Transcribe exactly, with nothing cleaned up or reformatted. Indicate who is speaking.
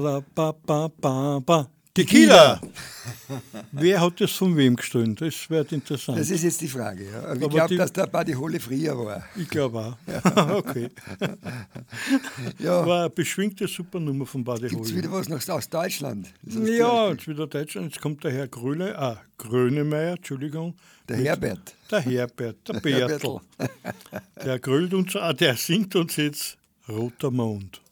Speaker 1: Ba, ba, ba, ba. Tequila! Wer hat das von wem gestohlen? Das wird interessant.
Speaker 2: Das ist jetzt die Frage. Ja. Aber ich
Speaker 1: Aber
Speaker 2: glaube,
Speaker 1: die-
Speaker 2: dass der Buddy Holly früher war.
Speaker 1: Ich glaube auch. Ja. Okay.
Speaker 2: Ja.
Speaker 1: War eine beschwingte Supernummer von Buddy
Speaker 2: Gibt es
Speaker 1: Holly.
Speaker 2: wieder was noch aus Deutschland? Das hast du
Speaker 1: Ja,
Speaker 2: ja-
Speaker 1: jetzt wieder Deutschland. Jetzt kommt der Herr Gröle, ah, Grönemeyer, Entschuldigung.
Speaker 2: Der
Speaker 1: Mit-
Speaker 2: Herbert.
Speaker 1: Der Herbert, der
Speaker 2: Herbertl.
Speaker 1: Bertl. Der grölt uns, ah, der singt uns jetzt Roter Mond.